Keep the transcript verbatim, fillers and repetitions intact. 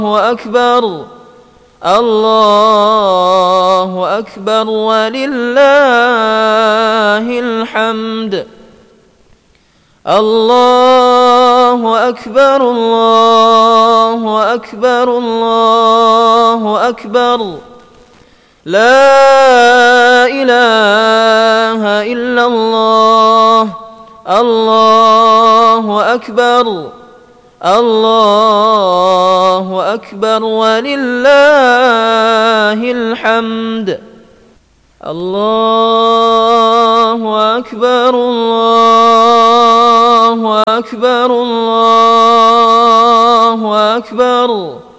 أكبر الله أكبر ولله الحمد. الله أكبر الله أكبر الله أكبر لا إله إلا الله. الله أكبر الله أكبر ولله الحمد. الله أكبر الله أكبر الله أكبر